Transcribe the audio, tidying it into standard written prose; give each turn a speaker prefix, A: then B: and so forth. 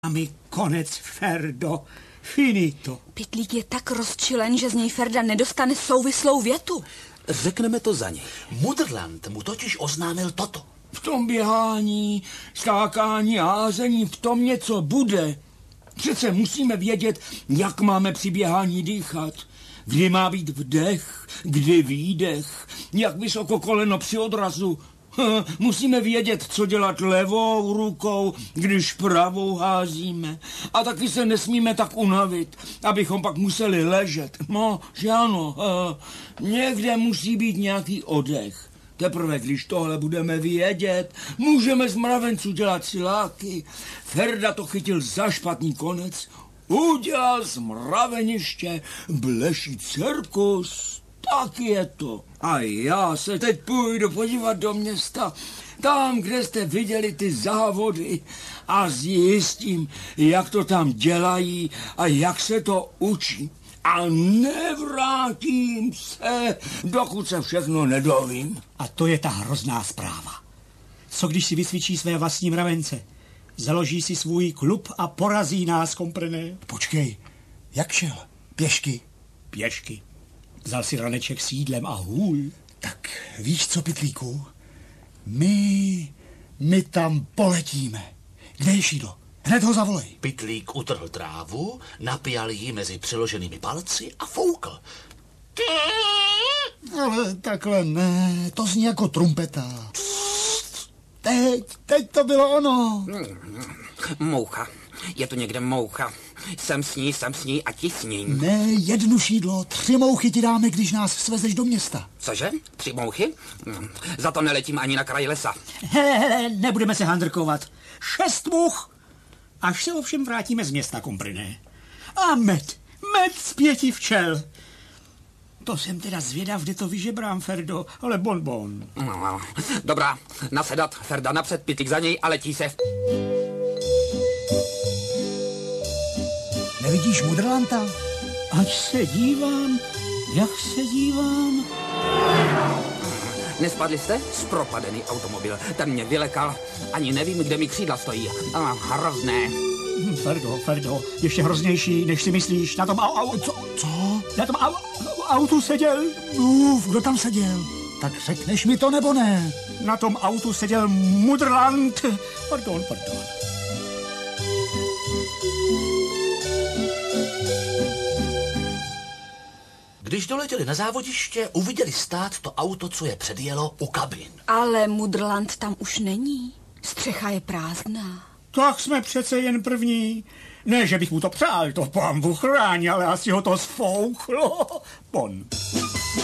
A: A mi konec, Ferdo. Finito.
B: Pytlík je tak rozčilen, že z něj Ferda nedostane souvislou větu.
C: Řekneme to za něj. Mudrland mu totiž oznámil toto.
A: V tom běhání, skákání a házení, v tom něco bude. Přece musíme vědět, jak máme při běhání dýchat. Kdy má být vdech, kdy výdech, jak vysoko koleno při odrazu. Musíme vědět, co dělat levou rukou, když pravou házíme. A taky se nesmíme tak unavit, abychom pak museli ležet. No, že ano, někde musí být nějaký oddech. Teprve, když tohle budeme vědět, můžeme z mravenců dělat siláky. Ferda to chytil za špatný konec, udělal z mraveniště bleší cirkus. Tak je to. A já se teď půjdu podívat do města, tam, kde jste viděli ty závody, a zjistím, jak to tam dělají a jak se to učí. A nevrátím se, dokud se všechno nedovím.
D: A to je ta hrozná zpráva. Co když si vycvičí své vlastní mravence? Založí si svůj klub a porazí nás, komprené.
E: Počkej, jak šel? Pěšky?
D: Pěšky. Vzal si raneček s jídlem a hůl.
E: Tak víš co, Pytlíku? My tam poletíme. Kde je šídlo? Hned ho zavolej.
C: Pytlík utrhl trávu, napijal ji mezi přiloženými palci a foukl.
E: Ale takhle ne, to zní jako trumpeta. Teď to bylo ono.
F: Moucha. Je tu někde moucha. Jsem s ní a ti s ní.
E: Ne, jednu šídlo, 3 mouchy ti dáme, když nás svezeš do města.
F: Cože? 3 mouchy? Za to neletím ani na kraj lesa.
D: Hele, nebudeme se handrkovat. 6 much. Až se ovšem vrátíme z města, kompriné. A med z 5 včel. To jsem teda zvědav, kde to vyžebrám, Ferdo, ale bonbon.
F: No, dobrá, nasedat, Ferda napřed, Pytlík za něj a letí se.
E: Nevidíš Mudrlanta?
A: Ať se dívám, jak se dívám.
F: Nespadli jste? Zpropadený automobil. Ten mě vylekal. Ani nevím, kde mi křídla stojí. Hrozné.
D: Ferdo, ještě hroznější, než si myslíš. Na tom
E: Co?
D: Na tom autu seděl.
E: Kdo tam seděl? Tak řekneš mi to, nebo ne?
D: Na tom autu seděl Mudrland. Pardon.
C: Když doletěli na závodiště, uviděli stát to auto, co je předjelo, u kabin.
B: Ale Mudrland tam už není. Střecha je prázdná.
D: Tak jsme přece jen první. Ne, že bych mu to přál, to pán Bůh chrání, ale asi ho to sfouklo. Pon.